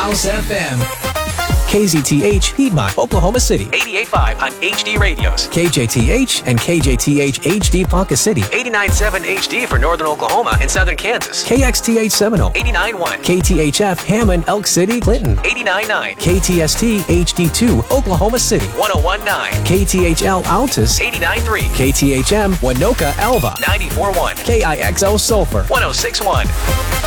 House FM. KZTH, Piedmont, Oklahoma City. 88.5 on HD radios. KJTH and KJTH HD Ponca City. 89.7 HD for Northern Oklahoma and Southern Kansas. KXTH Seminole. 89.1. KTHF Hammond, Elk City, Clinton. 89.9. KTST HD2, Oklahoma City. 101.9. KTHL Altus. 89.3. KTHM Winoka Alva. 94.1. KIXO Sulphur. 106.1.